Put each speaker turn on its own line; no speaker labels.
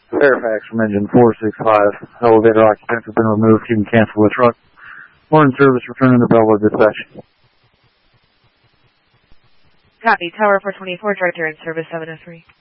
Fairfax from engine 465. Elevator occupants have been removed. You can cancel the truck. Or in service, returning to Bellwood dispatch.
Copy. Tower 424, director in service 703.